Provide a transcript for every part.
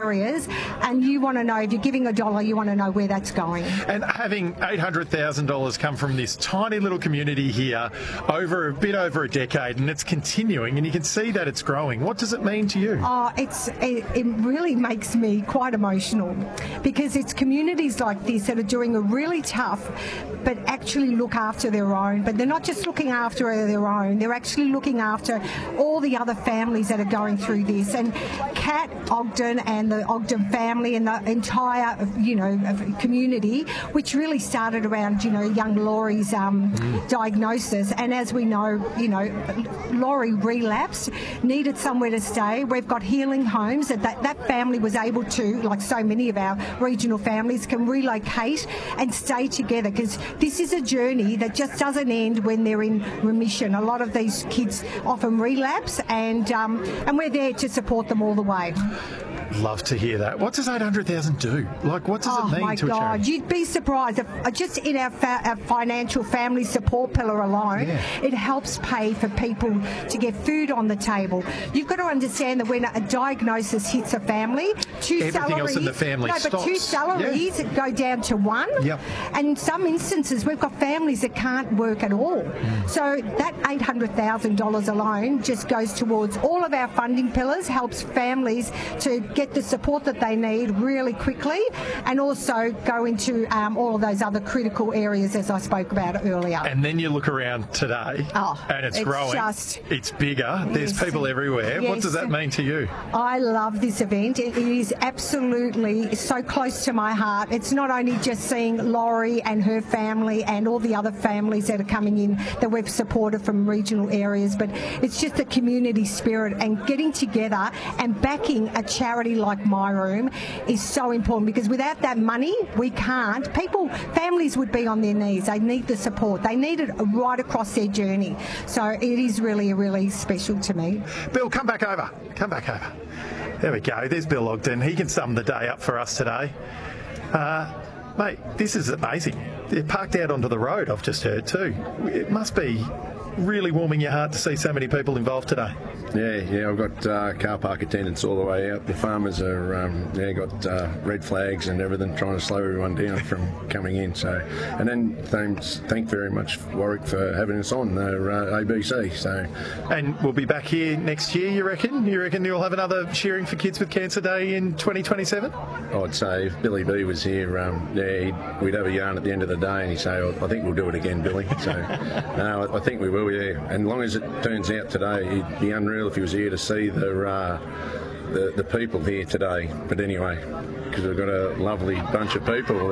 areas, and you want to know, if you're giving $1, you want to know where that's going. And having $800,000 come from this tiny little community here over a bit over a decade, and it's continuing, and you can see that it's growing. What does it mean to you? It really makes me quite emotional, because it's communities like this that are doing a really tough, but actually look after their own. But they're not just looking after their own, they're actually looking after all the other families that are going through this. And Kat Ogden and the Ogden family and the entire, community, which really started around, young Laurie's diagnosis. And as we know, Laurie relapsed, needed somewhere to stay. We've got healing homes that family was able to, like so many of our regional families, can relocate and stay together, because this is a journey that just doesn't end when they're in remission. A lot of these kids often relapse, and we're there to support them all the way. Love to hear that. What does $800,000 do? Like, what does it mean to a charity? Oh, my God. You'd be surprised. Just in our financial family support pillar alone, it helps pay for people to get food on the table. You've got to understand that when a diagnosis hits a family, everything else in the family stops. But two salaries go down to one. Yep. And in some instances, we've got families that can't work at all. So that $800,000 alone just goes towards all of our funding pillars, helps families to get the support that they need really quickly, and also go into all of those other critical areas as I spoke about earlier. And then you look around today, and it's growing. It's bigger. There's people everywhere. Yes. What does that mean to you? I love this event. It is absolutely so close to my heart. It's not only just seeing Laurie and her family and all the other families that are coming in that we've supported from regional areas, but it's just the community spirit and getting together and backing a charity like My Room is so important, because without that money, we can't. Families would be on their knees. They need the support. They need it right across their journey. So it is really, really special to me. Bill, come back over. There we go. There's Bill Ogden. He can sum the day up for us today. Mate, this is amazing. They're parked out onto the road, I've just heard too. It must be really warming your heart to see so many people involved today. Yeah, I've got car park attendants all the way out. The farmers are got red flags and everything, trying to slow everyone down from coming in. So, and then thank very much Warwick for having us on ABC. So, and we'll be back here next year. You reckon? You'll have another Shearing for Kids with Cancer Day in 2027? I'd say if Billy B was here, we'd have a yarn at the end of the day, and he'd say, "I think we'll do it again, Billy." So, no, I think we will. Yeah, and as long as it turns out today, he'd be unreal if he was here to see the people here today. But anyway, because we've got a lovely bunch of people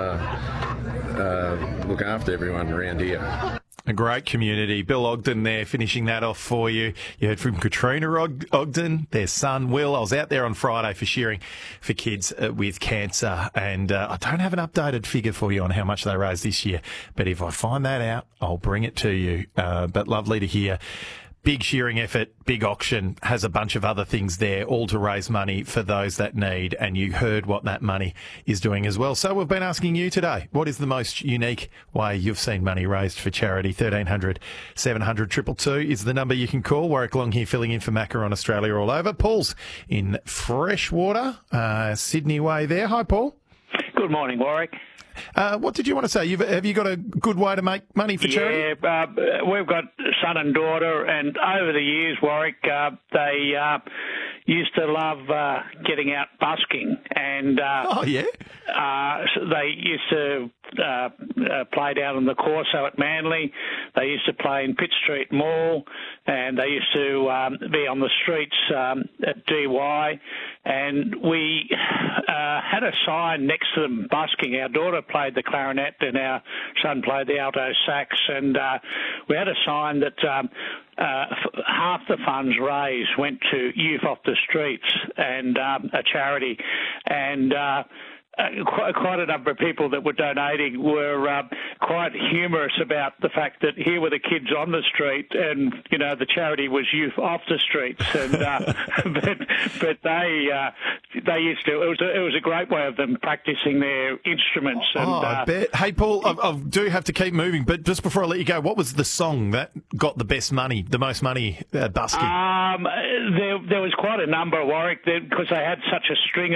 that look after everyone around here. A great community. Bill Ogden there finishing that off for you. You heard from Katrina Ogden, their son Will. I was out there on Friday for Shearing for Kids with Cancer, and I don't have an updated figure for you on how much they raised this year, but if I find that out, I'll bring it to you. But lovely to hear. Big shearing effort, big auction, has a bunch of other things there, all to raise money for those that need, and you heard what that money is doing as well. So we've been asking you today, what is the most unique way you've seen money raised for charity? 1300 700 222 is the number you can call. Warwick Long here filling in for Macca on Australia All Over. Paul's in Freshwater, Sydney way there. Hi, Paul. Good morning, Warwick. What did you want to say? Have you got a good way to make money for charity? Yeah, we've got son and daughter, and over the years, Warwick, they used to love getting out busking, and so they used to play down on the Corso at Manly. They used to play in Pitt Street Mall, and they used to be on the streets at DY. And we had a sign next to them busking. Our daughter played the clarinet and our son played the alto sax. And we had a sign that half the funds raised went to Youth Off the Streets and a charity. And quite a number of people that were donating were quite humorous about the fact that here were the kids on the street, and the charity was Youth Off the Streets, and but they used to. It was a great way of them practicing their instruments. And, I bet. Hey, Paul, I do have to keep moving, but just before I let you go, what was the song that got the most money busking? There was quite a number, Warwick, because they had such a string